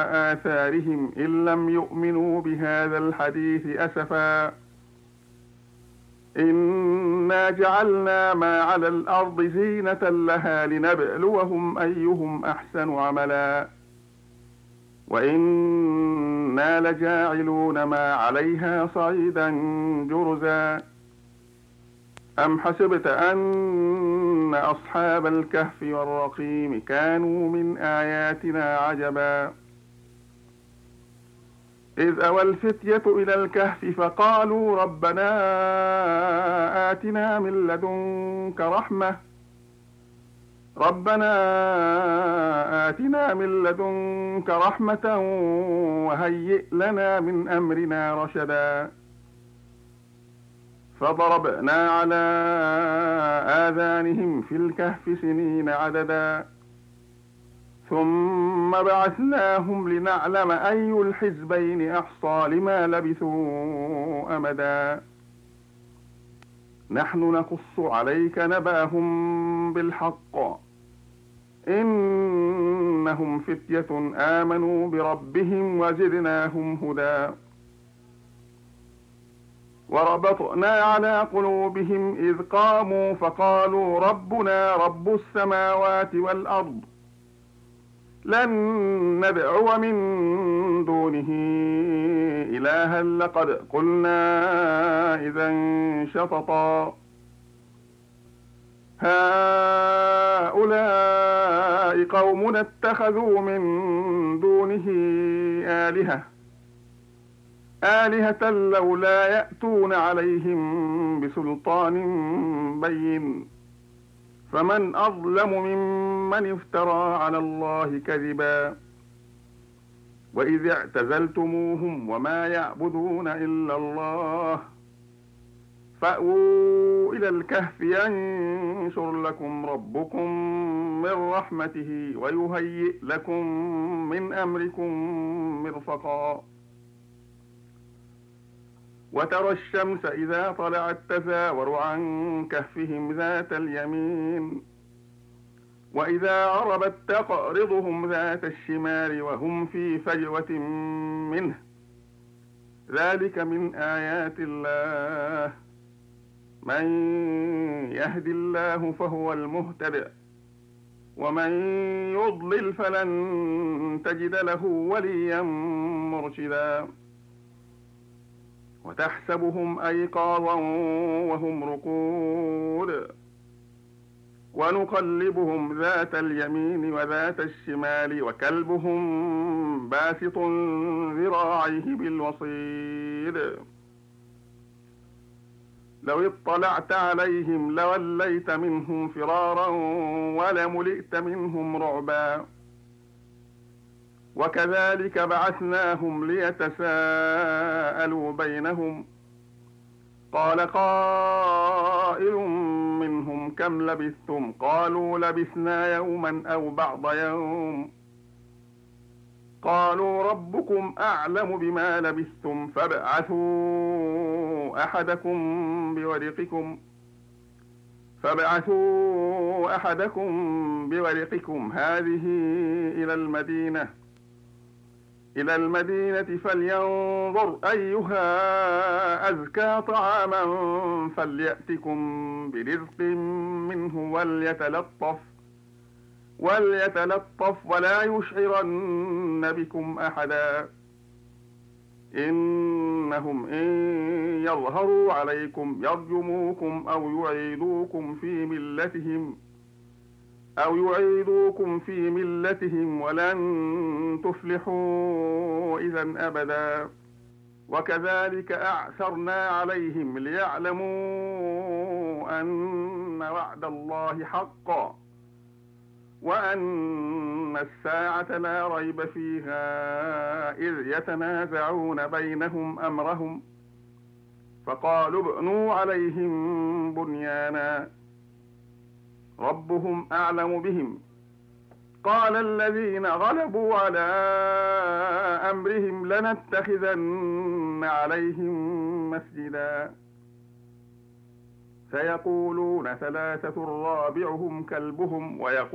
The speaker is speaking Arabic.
آثارهم إن لم يؤمنوا بهذا الحديث أسفا إنا جعلنا ما على الأرض زينة لها لنبلوهم أيهم أحسن عملا وإنا لجاعلون ما عليها صعيدا جرزا أم حسبت أن أصحاب الكهف والرقيم كانوا من آياتنا عجبا إذ أوى الفتية إلى الكهف فقالوا ربنا آتنا من لدنك رحمة وهيئ لنا من أمرنا رشدا فضربنا على آذانهم في الكهف سنين عددا ثم بعثناهم لنعلم أي الحزبين أحصى لما لبثوا أمدا نحن نقص عليك نبأهم بالحق إنهم فتية آمنوا بربهم وزدناهم هدى وربطنا على قلوبهم إذ قاموا فقالوا ربنا رب السماوات والأرض لن ندعو من دونه إلها لقد قلنا إذا شططا هؤلاء قومنا اتخذوا من دونه آلهة لولا يأتون عليهم بسلطان بين فمن أظلم ممن افترى على الله كذبا وإذ اعتزلتموهم وما يعبدون إلا الله فأووا إلى الكهف ينشر لكم ربكم من رحمته ويهيئ لكم من أمركم مرفقا وترى الشمس إذا طلعت تزاور عن كهفهم ذات اليمين وإذا غربت تقرضهم ذات الشمال وهم في فجوة منه ذلك من آيات الله من يهد الله فهو المهتد ومن يضلل فلن تجد له وليا مرشدا وتحسبهم أيقاظا وهم رقود ونقلبهم ذات اليمين وذات الشمال وكلبهم باسط ذراعيه بالوصيد لو اطلعت عليهم لوليت منهم فرارا ولملئت منهم رعبا وكذلك بعثناهم ليتساءلوا بينهم قال قائل منهم كم لبثتم قالوا لبثنا يوما أو بعض يوم قالوا ربكم أعلم بما لبثتم فابعثوا أحدكم بورقكم هذه إلى المدينة فلينظر أيها أزكى طعاما فليأتكم برزق منه وليتلطف ولا يشعرن بكم أحدا إنهم إن يظهروا عليكم يرجموكم أو يعيدوكم في ملتهم ولن تفلحوا إذا أبدا وكذلك أعثرنا عليهم ليعلموا أن وعد الله حق وأن الساعة لا ريب فيها إذ يتنازعون بينهم أمرهم فقالوا ابنوا عليهم بنيانا ربهم أعلم بهم قال الذين غلبوا على أمرهم لنتخذن عليهم مسجدا سيقولون ثلاثة رابعهم كلبهم